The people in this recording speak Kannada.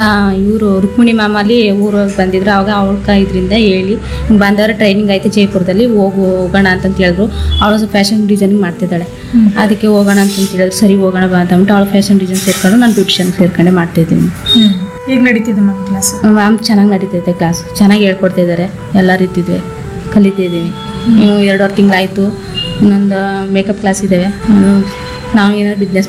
ಇವರು ರುಕ್ಮಿಣಿ ಮಾಮಲ್ಲಿ ಊರಿಗೆ ಬಂದಿದ್ರು. ಅವಾಗ ಅವಳ ಇದರಿಂದ ಹೇಳಿ ಬಂದವರು ಟ್ರೈನಿಂಗ್ ಆಯ್ತು ಜೈಪುರದಲ್ಲಿ ಹೋಗೋಣ ಅಂತಂತ ಹೇಳಿದ್ರು. ಅವಳು ಫ್ಯಾಷನ್ ಡಿಸೈನಿಂಗ್ ಮಾಡ್ತಿದ್ದಾಳೆ. ಅದಕ್ಕೆ ಹೋಗೋಣ ಅಂತಂತ ಹೇಳಿದ್ರು. ಸರಿ ಹೋಗೋಣ ಬಾ ಅಂತಂದ್ಬಿಟ್ಟು ಅವಳು ಫ್ಯಾಷನ್ ಡಿಸೈನ್ ಸೇರ್ಕೊಂಡು ನಾನು ಬ್ಯೂಟಿಷನ್ ಸೇರ್ಕೊಂಡೆ ಮಾಡ್ತಾಯಿದ್ದೀನಿ. ಈಗ ನಡೀತಿದೆ ಮ್ಯಾಮ್ ಕ್ಲಾಸ್? ಮ್ಯಾಮ್ ಚೆನ್ನಾಗಿ ನಡೀತೈತೆ ಕ್ಲಾಸ್, ಚೆನ್ನಾಗಿ ಹೇಳ್ಕೊಡ್ತಾ ಇದ್ದಾರೆ. ಎಲ್ಲ ರೀತಿದ್ವಿ ಕಲಿತಿದ್ದೀವಿ. 2 ತಿಂಗಳಾಯಿತು. ಇನ್ನೊಂದು ಮೇಕಪ್ ಕ್ಲಾಸ್ ಇದ್ದಾವೆ. ನಾವು ಏನಾದ್ರು ಬಿಸ್ನೆಸ್